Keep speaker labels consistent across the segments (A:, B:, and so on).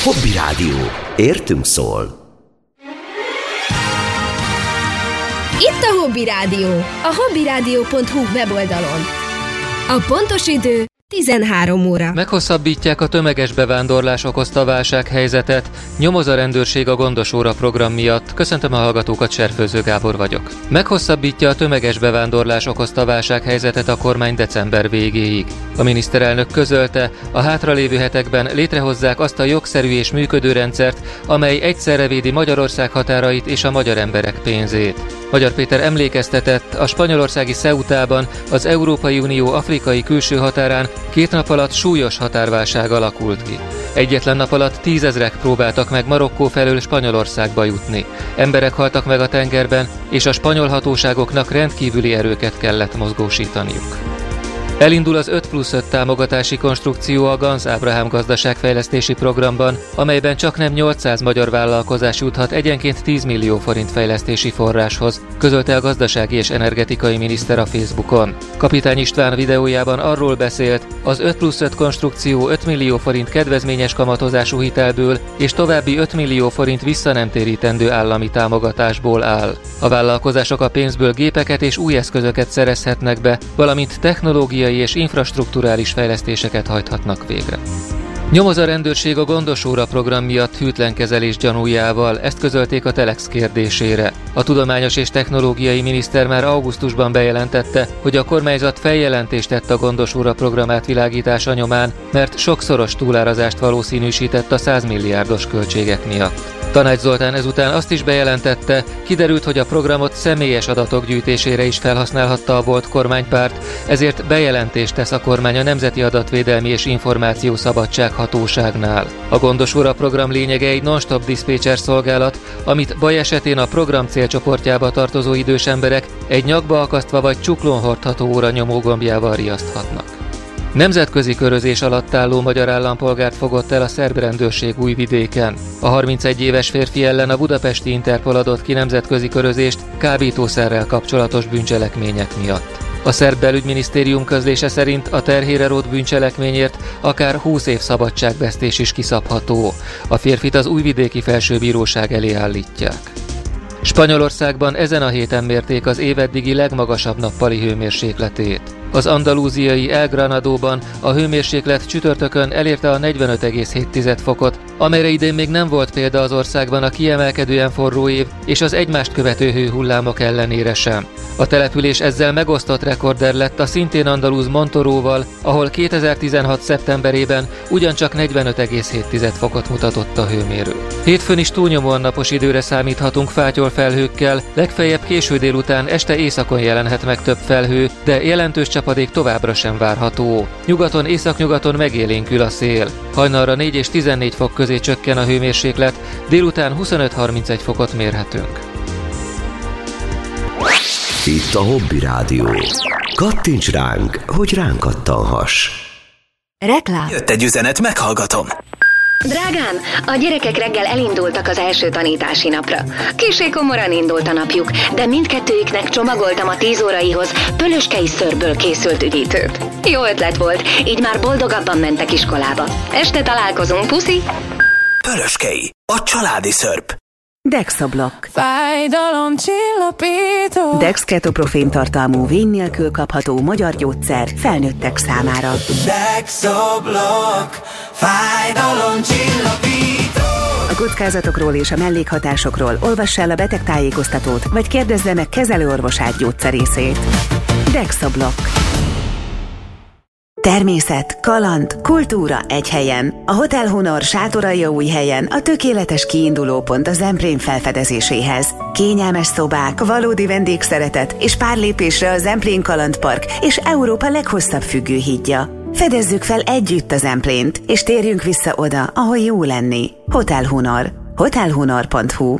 A: Hobby Rádió. Értünk szól.
B: Itt a Hobby Rádió, a hobbyradio.hu weboldalon. A pontos idő 13 óra.
C: Meghosszabbítják a tömeges bevándorlás okozta válsághelyzetet, nyomoz a rendőrség a Gondos óra program miatt. Köszöntöm a hallgatókat, Serfőző Gábor vagyok. Meghosszabbítja a tömeges bevándorlás okozta válsághelyzetet a kormány december végéig. A miniszterelnök közölte, a hátralévő hetekben létrehozzák azt a jogszerű és működő rendszert, amely egyszerre védi Magyarország határait és a magyar emberek pénzét. Magyar Péter emlékeztetett, a spanyolországi Ceutában, az Európai Unió afrikai külső határán 2 nap alatt súlyos határválság alakult ki. Egyetlen nap alatt 10 000-ek próbáltak meg Marokkó felől Spanyolországba jutni. Emberek haltak meg a tengerben, és a spanyol hatóságoknak rendkívüli erőket kellett mozgósítaniuk. Elindul az 5+5 támogatási konstrukció a Ganz Ábrahám gazdaságfejlesztési programban, amelyben csaknem 800 magyar vállalkozás juthat egyenként 10 millió forint fejlesztési forráshoz, közölte a gazdasági és energetikai miniszter a Facebookon. Kapitány István videójában arról beszélt, az 5+5 konstrukció 5 millió forint kedvezményes kamatozású hitelből és további 5 millió forint visszanemtérítendő állami támogatásból áll. A vállalkozások a pénzből gépeket és új eszközöket szerezhetnek be, valamint technológiai és infrastrukturális fejlesztéseket hajthatnak végre. Nyomoz a rendőrség a Gondos óra program miatt hűtlen kezelés gyanújával, ezt közölték a Telex kérdésére. A tudományos és technológiai miniszter már augusztusban bejelentette, hogy a kormányzat feljelentést tett a Gondos óra program átvilágítása nyomán, mert sokszoros túlárazást valószínűsített a 100 milliárdos költségek miatt. Tanács Zoltán ezután azt is bejelentette, kiderült, hogy a programot személyes adatok gyűjtésére is felhasználhatta a volt kormánypárt, ezért bejelentést tesz a kormány a Nemzeti Adatvédelmi és Információszabadság Hatóságnál. A Gondos óra program lényege egy non-stop diszpécser szolgálat, amit baj esetén a program célcsoportjába tartozó idős emberek egy nyakba akasztva vagy csuklón hordható óra nyomógombjával riaszthatnak. Nemzetközi körözés alatt álló magyar állampolgárt fogott el a szerb rendőrség Újvidéken. A 31 éves férfi ellen a budapesti Interpol adott ki nemzetközi körözést kábítószerrel kapcsolatos bűncselekmények miatt. A szerb belügyminisztérium közlése szerint a terhére rótt bűncselekményért akár 20 év szabadságvesztés is kiszabható. A férfit az újvidéki felsőbíróság elé állítják. Spanyolországban ezen a héten mérték az éveddigi legmagasabb nappali hőmérsékletét. Az andalúziai El Granadóban a hőmérséklet csütörtökön elérte a 45,7 fokot, amelyre idén még nem volt példa az országban a kiemelkedően forró év és az egymást követő hőhullámok ellenére sem. A település ezzel megosztott rekorder lett a szintén andalúz Montoróval, ahol 2016. szeptemberében ugyancsak 45,7 fokot mutatott a hőmérő. Hétfőn is túlnyomóan napos időre számíthatunk fátyolfelhőkkel, legfeljebb késő délután este északon jelenhet meg több felhő, de jelentős csapadék továbbra sem várható. Nyugaton, északnyugaton megélénkül a szél. Hajnalra 4 és 14 fok közé csökken a hőmérséklet, délután 25-31 fokot mérhetünk.
A: Itt a Hobby Rádió. Kattints ránk, hogy ránk kattanhass.
B: Reklám.
D: Jött egy üzenet, meghallgatom.
E: Drágám, a gyerekek reggel elindultak az első tanítási napra. Kissé komoran indult a napjuk, de mindkettőjüknek csomagoltam a 10 óraihoz pölöskei szörből készült üdítőt. Jó ötlet volt, így már boldogabban mentek iskolába. Este találkozunk, puszi!
D: Pölöskei, a családi szörp.
F: Dexablock.
G: Fájdalomcsillapító.
F: Dex ketoprofén tartalmú vény nélkül kapható magyar gyógyszer felnőttek számára.
G: Dexablock. Fájdalomcsillapító.
F: A kockázatokról és a mellékhatásokról olvass el a betegtájékoztatót, vagy kérdezze meg kezelőorvosát gyógyszerészét. Dexablock. Természet, kaland, kultúra egy helyen. A Hotel Honor Sátoraljaújhelyen a tökéletes kiindulópont a Zemplén felfedezéséhez. Kényelmes szobák, valódi vendégszeretet és pár lépésre a Zemplén Kalandpark és Európa leghosszabb függőhídja. Fedezzük fel együtt a Zemplént, és térjünk vissza oda, ahol jó lenni. Hotel Honor. hotelhonor.hu.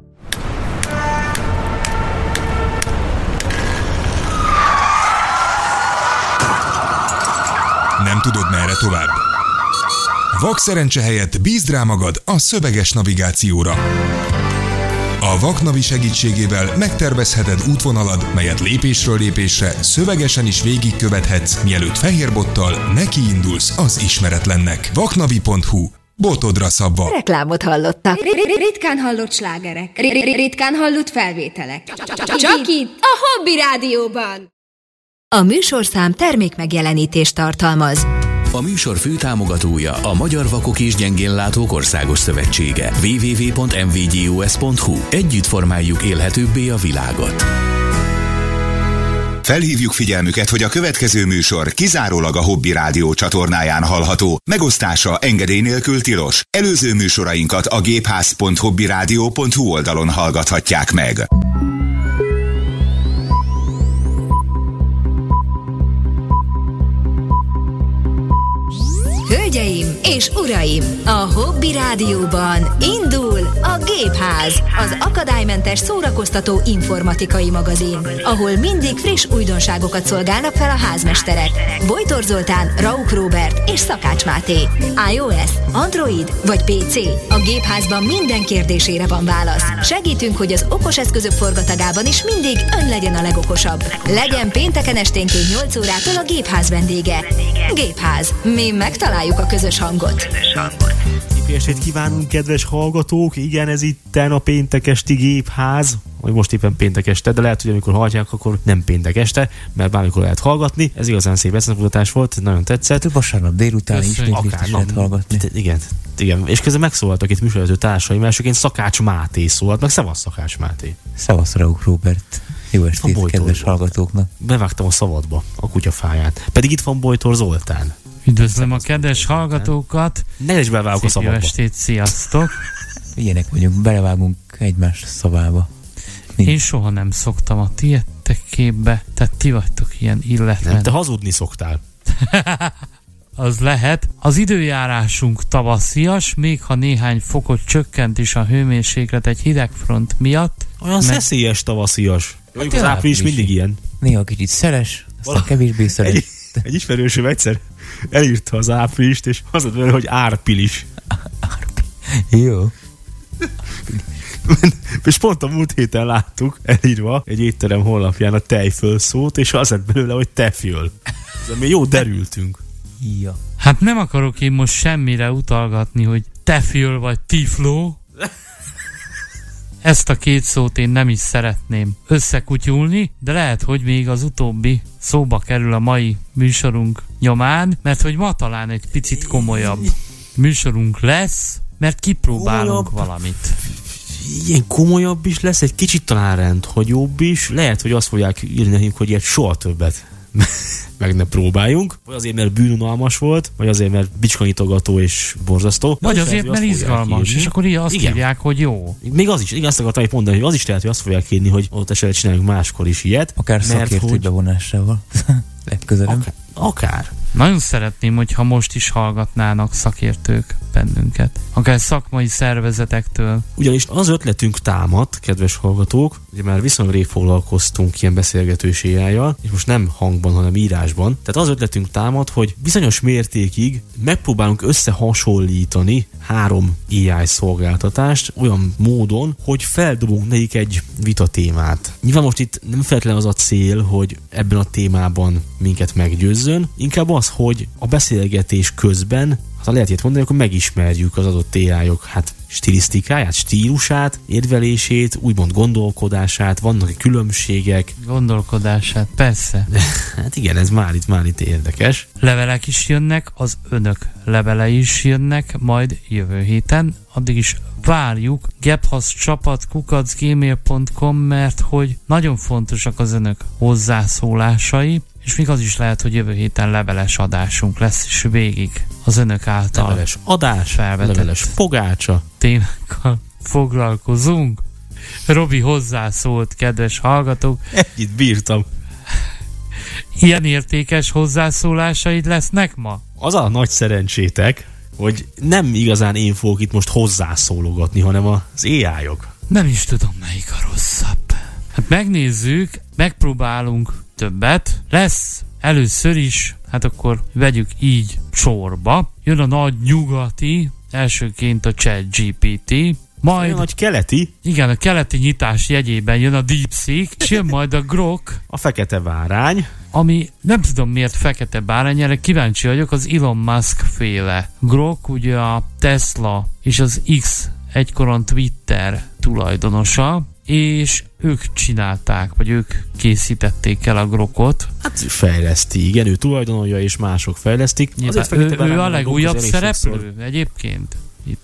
H: Nem tudod, merre tovább? Vakszerencse helyett bízd rá magad a szöveges navigációra. A Vaknavi segítségével megtervezheted útvonalad, melyet lépésről lépésre szövegesen is végigkövethetsz, mielőtt fehér bottal nekiindulsz az ismeretlennek. Vaknavi.hu. botodra szabva.
F: Reklámot hallottak.
B: Ritkán hallott slágerek. Ritkán hallott felvételek. Csak itt, a Hobby Rádióban.
F: A műsorszám termékmegjelenítést tartalmaz.
D: A műsor főtámogatója a Magyar Vakok és Gyengénlátók Országos Szövetsége. www.mvgus.hu. Együtt formáljuk élhetőbbé a világot.
G: Felhívjuk figyelmüket, hogy a következő műsor kizárólag a Hobby Rádió csatornáján hallható. Megosztása engedély nélkül tilos. Előző műsorainkat a gépház.hobbyradio.hu oldalon hallgathatják meg.
F: Hölgyeim és uraim, a Hobby Rádióban indul a Gépház, az akadálymentes szórakoztató informatikai magazin, ahol mindig friss újdonságokat szolgálnak fel a házmesterek. Bojtor Zoltán, Rauk Róbert és Szakács Máté. iOS, Android vagy PC? A Gépházban minden kérdésére van válasz. Segítünk, hogy az okos eszközök forgatagában is mindig ön legyen a legokosabb. Legyen pénteken esténként 8 órától a Gépház vendége. Gépház. Mi megtaláljuk a közös hangot.
I: Szép estét kívánunk, kedves hallgatók! Igen, ez itten a péntek esti Gépház, vagy most éppen péntek este, de lehet, hogy amikor hallják, akkor nem péntek este, mert bármikor lehet hallgatni. Ez igazán szép eszemfutatás volt, nagyon tetszett.
J: Vasárnap délután is lehet hallgatni.
I: Igen, és közben megszólaltak itt műsorvezető társaim, elsőként Szakács Máté szólalt, meg szevasz Szakács Máté.
J: Szevasz Rauk Róbert. Jó estét, kedves hallgatóknak.
I: Bevágtam a szavadba a kutyafáját. Pedig itt van Bojtor Zoltán.
K: Üdvözlöm a kedves hallgatókat.
I: Ne is bevágok a szavadba.
K: Szép jó estét, sziasztok.
J: Ilyenek vagyunk, belevágunk egymás szavába.
K: Én soha nem szoktam a tietek képbe, tehát ti vagytok ilyen illetlen.
I: Nem, te hazudni szoktál.
K: Az lehet. Az időjárásunk tavaszias, még ha néhány fokot csökkent is a hőmérséklet egy hidegfront miatt.
I: Olyan szeszélyes tavaszias. Az április mindig ilyen.
J: Néha kicsit szeles, aztán kevésbé szeles.
I: Egy ismerősöm egyszer elírta az áprilist, és azt mondta, hogy árpilis.
J: Jó.
I: És pont a múlt héten láttuk elírva egy étterem honlapján a tejföl szót, és az lett belőle, hogy tefjöl. Ezzel mi jó derültünk.
J: Ja.
K: Hát nem akarok én most semmire utalgatni, hogy tefjöl vagy tifló. Ezt a két szót én nem is szeretném összekutyulni, de lehet, hogy még az utóbbi szóba kerül a mai műsorunk nyomán, mert hogy ma talán egy picit komolyabb műsorunk lesz, mert kipróbálunk valamit.
I: Ilyen komolyabb is lesz, egy kicsit talán rendhagyóbb is. Lehet, hogy azt fogják írni nekünk, hogy ilyet soha többet meg ne próbáljunk. Vagy azért, mert bűnunalmas volt, vagy azért, mert bicskanyitogató és borzasztó.
K: Vagy azért, mert izgalmas, és akkor így azt írják, hogy jó.
I: Még az is, igen, azt akartam mondani, hogy az is lehet, hogy azt fogják írni, hogy ott esetleg csináljunk máskor is ilyet.
J: Akár szakértő bevonásával. Legközelebb.
I: Akár.
K: Nagyon szeretném, hogyha most is hallgatnának szakértők bennünket. Akár szakmai szervezetektől.
I: Ugyanis az ötletünk támadt, kedves hallgatók, ugye már viszonylag rég foglalkoztunk ilyen beszélgetős AI-jal, és most nem hangban, hanem írásban. Tehát az ötletünk támadt, hogy bizonyos mértékig megpróbálunk összehasonlítani 3 AI szolgáltatást olyan módon, hogy feldobunk nekik egy vitatémát. Nyilván most itt nem feltétlenül az a cél, hogy ebben a témában minket meggyőzzön, inkább az, hogy a beszélgetés közben, ha lehet ilyet mondani, akkor megismerjük az adott AI-ok stilisztikáját, stílusát, érvelését, úgymond gondolkodását, vannak különbségek.
K: Gondolkodását, persze.
I: Hát igen, ez már itt érdekes.
K: Levelek is jönnek, az önök levelei is jönnek, majd jövő héten. Addig is várjuk gmail.com, mert hogy nagyon fontosak az önök hozzászólásai, és még az is lehet, hogy jövő héten leveles adásunk lesz, és végig az önök által
I: leveles adás, felvetett leveles pogácsa
K: témákkal foglalkozunk. Robi hozzászólt, kedves hallgatók.
I: Együtt bírtam.
K: Ilyen értékes hozzászólásaid lesznek ma?
I: Az a nagy szerencsétek, hogy nem igazán én fogok itt most hozzászólogatni, hanem az AI-ok.
K: Nem is tudom, melyik a rosszabb. Hát megnézzük, megpróbálunk többet. Lesz először is, hát akkor vegyük így sorba. Jön a nagy nyugati, elsőként a ChatGPT, Majd
I: nagy keleti.
K: Igen, a keleti nyitás jegyében jön a DeepSeek, és jön majd a Grok.
I: A fekete bárány.
K: Ami nem tudom miért fekete bárány, erre kíváncsi vagyok, az Elon Musk féle. Grok ugye a Tesla és az X egykoron Twitter tulajdonosa, és ők csinálták, vagy ők készítették el a Grokot.
I: Hát fejleszti, igen, ő tulajdonolja, és mások fejlesztik.
K: Ő a legújabb szereplő egyébként.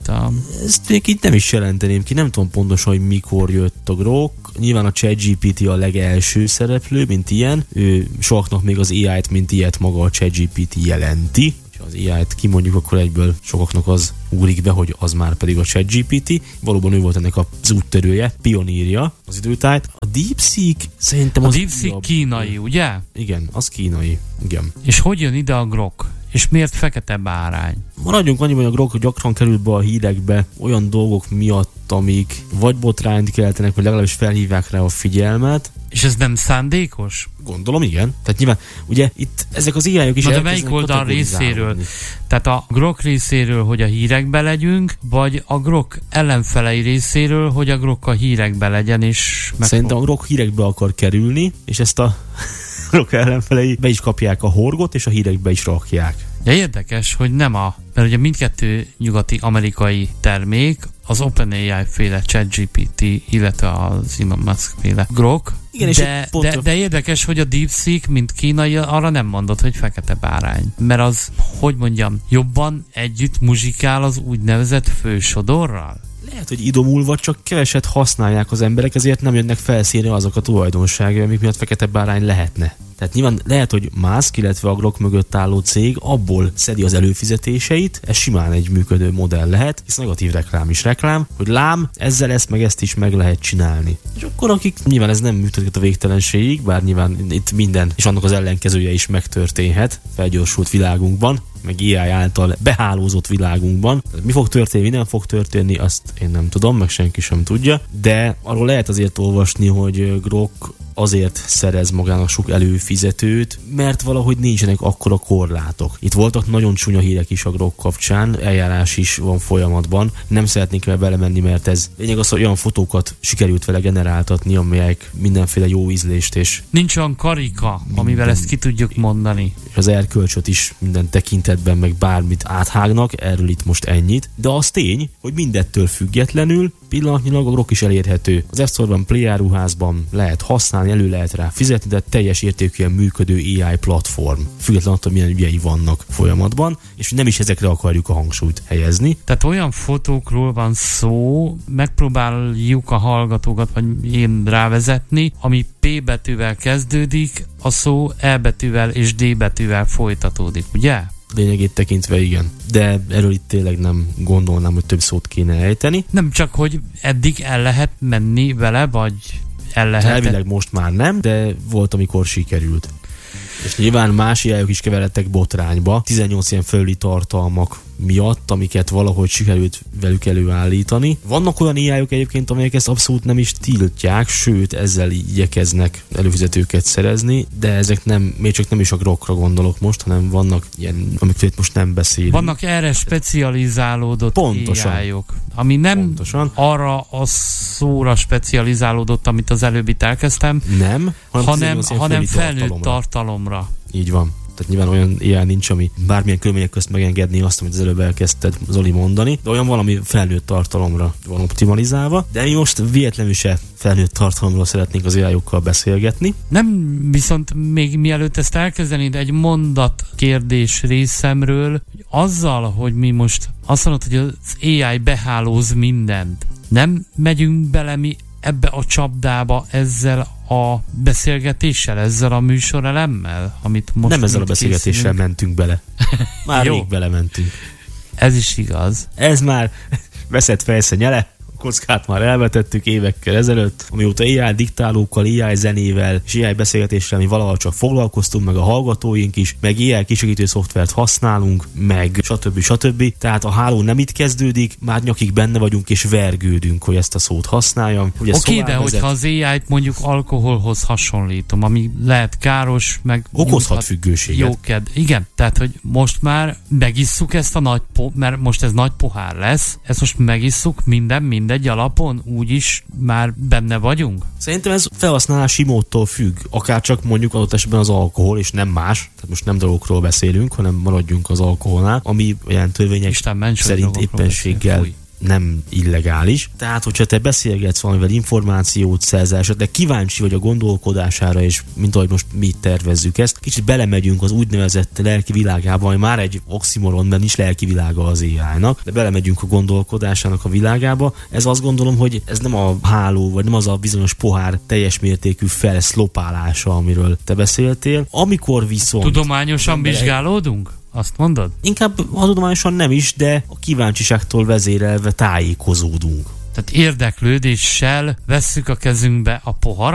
I: Ezt még itt nem is jelenteném ki, nem tudom pontosan, hogy mikor jött a Grok. Nyilván a ChatGPT a legelső szereplő, mint ilyen. Ő sokaknak még az AI-t, mint ilyet maga a ChatGPT jelenti. Ha az AI-t kimondjuk, akkor egyből sokaknak az ugrik be, hogy az már pedig a ChatGPT. Valóban ő volt ennek az úttörője, pionírja az időtájt. A DeepSeek szerintem az...
K: A DeepSeek kínai, ugye?
I: Igen, az kínai. Igen.
K: És hogy jön ide a Grok? És miért fekete bárány?
I: Maradjunk annyiban, hogy a Grok gyakran került be a hírekbe olyan dolgok miatt, amik vagy botrányt keltenek, vagy legalábbis felhívják rá a figyelmet.
K: És ez nem szándékos?
I: Gondolom, igen. Tehát nyilván, ugye itt ezek az AI-ok is
K: de melyik oldal részéről? Tehát a Grok részéről, hogy a hírekbe legyünk, vagy a Grok ellenfelei részéről, hogy a Grok a hírekbe legyen, és...
I: Szerintem a Grok hírekbe akar kerülni, és ezt a Grok ellenfelei be is kapják a horgot, és a hírekbe is rakják.
K: Ja, érdekes, hogy nem mert ugye mindkettő nyugati amerikai termék, az OpenAI féle ChatGPT, illetve az Elon Musk féle Grok.
I: Igen,
K: de érdekes, hogy a DeepSeek, mint kínai, arra nem mondott, hogy fekete bárány. Mert az, hogy mondjam, jobban együtt muzsikál az úgynevezett fősodorral?
I: Lehet, hogy idomulva csak keveset használják az emberek, ezért nem jönnek felszínre azok a tulajdonságai, amik miatt fekete bárány lehetne. Tehát nyilván lehet, hogy Musk, illetve a Grok mögött álló cég abból szedi az előfizetéseit, ez simán egy működő modell lehet, hisz negatív reklám is reklám, hogy lám, ezzel ezt meg ezt is meg lehet csinálni. És akkor akik nyilván ez nem működik a végtelenségig, bár nyilván itt minden, és annak az ellenkezője is megtörténhet felgyorsult világunkban, meg AI által behálózott világunkban. Mi fog történni, mi nem fog történni, azt én nem tudom, meg senki sem tudja, de arról lehet azért olvasni, hogy Grok azért szerez magának sok előfizetőt, mert valahogy nincsenek akkora korlátok. Itt voltak nagyon csúnya hírek is a Grok kapcsán, eljárás is van folyamatban. Nem szeretnék vele belemenni, mert ez lényeg az, hogy olyan fotókat sikerült vele generáltatni, amelyek mindenféle jó ízlést és...
K: Nincs olyan karika, amivel ezt ki tudjuk mondani.
I: És az erkölcsöt is minden tekintetben meg bármit áthágnak, erről itt most ennyit. De az tény, hogy mindettől függetlenül pillanatnyilag a Grok is elérhető. Az App Store-ban, Play áruházban lehet használni, elő lehet rá fizetni, de teljes értékűen működő AI platform. Függetlenül attól, milyen ügyei vannak folyamatban, és nem is ezekre akarjuk a hangsúlyt helyezni.
K: Tehát olyan fotókról van szó, megpróbáljuk a hallgatókat, vagy én rávezetni, ami P betűvel kezdődik, a szó E betűvel és D betűvel folytatódik, ugye?
I: Lényegét tekintve igen. De erről itt tényleg nem gondolnám, hogy több szót kéne ejteni.
K: Nem csak, hogy eddig el lehet menni vele, vagy el lehet...
I: Elvileg most már nem, de volt, amikor sikerült. És nyilván más AI-ok is keveredtek botrányba, 18 ilyen fölüli tartalmak miatt, amiket valahogy sikerült velük előállítani. Vannak olyan AI-ok egyébként, amelyek ezt abszolút nem is tiltják, sőt ezzel igyekeznek előfizetőket szerezni, de ezek nem, még csak nem is a Grokra gondolok most, hanem vannak ilyen, amikről itt most nem beszélünk.
K: Vannak erre specializálódott AI-ok, ami nem arra a szóra specializálódott, amit az előbb itt elkezdtem,
I: nem,
K: hanem felnőtt tartalomra.
I: Így van. Tehát nyilván olyan AI nincs, ami bármilyen körülmények közt megengedni azt, amit az előbb elkezdted, Zoli, mondani, de olyan valami felnőtt tartalomra van optimalizálva, de mi most véletlenül se felnőtt tartalomról szeretnénk az AI-okkal beszélgetni.
K: Nem, viszont még mielőtt ezt elkezdenéd, egy mondat kérdés részemről, hogy azzal, hogy mi most azt mondod, hogy az AI behálóz mindent, nem megyünk bele mi ebbe a csapdába ezzel a beszélgetéssel, ezzel a műsorelemmel, amit most
I: nem ezzel a beszélgetéssel mentünk bele. Már rég belementünk.
K: Ez is igaz.
I: Ez már veszett fejsze nyele. Kockát már elvetettük évekkel ezelőtt, amióta AI diktálókkal, AI zenével és AI beszélgetéssel mi valahol csak foglalkoztunk, meg a hallgatóink is, meg AI kisegítő szoftvert használunk, meg stb. Tehát a háló nem itt kezdődik, már nyakig benne vagyunk és vergődünk, hogy ezt a szót használjam.
K: Oké, de hogyha az AI-t mondjuk alkoholhoz hasonlítom, ami lehet káros, meg
I: okozhat függőséget.
K: Jóked. Igen, tehát hogy most már megisszuk ezt a nagy mert most ez nagy pohár lesz, ezt most megisszuk minden mindegy alapon úgyis már benne vagyunk?
I: Szerintem ez felhasználási módtól függ, akár csak mondjuk adott esetben az alkohol, és nem más, tehát most nem drogokról beszélünk, hanem maradjunk az alkoholnál, ami olyan törvények szerint éppenséggel nem illegális. Tehát, hogyha te beszélgetsz valamivel, információt szerzel, esetleg kíváncsi vagy a gondolkodására, és mint ahogy most mi tervezzük ezt, kicsit belemegyünk az úgynevezett lelki világába, ami már egy oximoron, mert nincs lelki világa az AI-nak, de belemegyünk a gondolkodásának a világába. Ez azt gondolom, hogy ez nem a háló, vagy nem az a bizonyos pohár teljes mértékű felszlopálása, amiről te beszéltél. Amikor viszont...
K: Tudományosan vizsgálódunk? Azt mondod?
I: Inkább tudományosan nem is, de a kíváncsiságtól vezérelve tájékozódunk.
K: Tehát érdeklődéssel vesszük a kezünkbe a poharat?